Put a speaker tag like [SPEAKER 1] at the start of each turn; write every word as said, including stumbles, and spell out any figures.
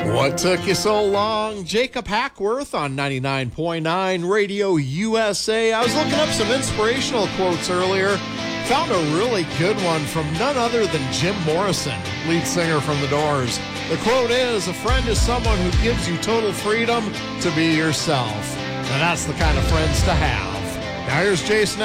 [SPEAKER 1] What took you so long? Jacob Hackworth on ninety-nine point nine Radio U S A. I was looking up some inspirational quotes earlier. Found a really good one from none other than Jim Morrison, lead singer from The Doors. The quote is, "A friend is someone who gives you total freedom to be yourself." And that's the kind of friends to have. Now here's Jason